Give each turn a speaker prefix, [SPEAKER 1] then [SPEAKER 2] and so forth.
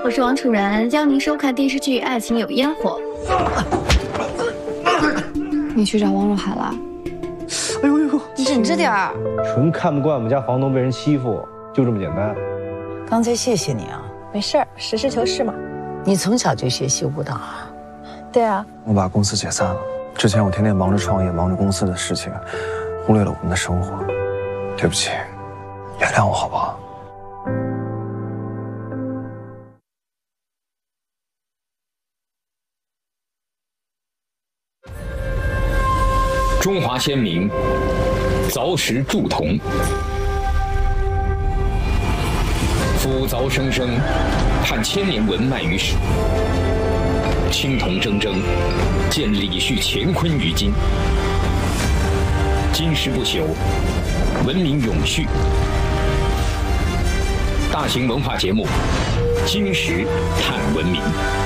[SPEAKER 1] 我是王楚然，邀您收看电视剧《爱情有烟火》。
[SPEAKER 2] 你去找王若海了？
[SPEAKER 3] 哎呦呦，
[SPEAKER 2] 你忍着点儿。
[SPEAKER 4] 纯看不惯我们家房东被人欺负，就这么简单。
[SPEAKER 5] 刚才谢谢你啊，
[SPEAKER 6] 没事儿，实事求是嘛。
[SPEAKER 5] 你从小就学习舞蹈啊？
[SPEAKER 6] 对啊。
[SPEAKER 3] 我把公司解散了。之前我天天忙着创业，忙着公司的事情，忽略了我们的生活。对不起，原谅我好不好？
[SPEAKER 7] 中华先民凿石铸铜，夫凿生生，盼千年文脉于史。青铜铮铮，见李旭乾坤于今。今世不朽，文明永续。大型文化节目《今时探文明》。